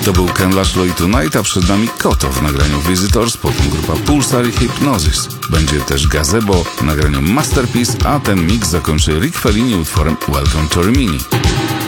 To był Ken Laszlo i Tonight, a przed nami Koto w nagraniu Visitors, potem grupa Pulsar i Hypnosis. Będzie też Gazebo w nagraniu Masterpiece, a ten mix zakończy Rick Fellini utworem Welcome to Rimini.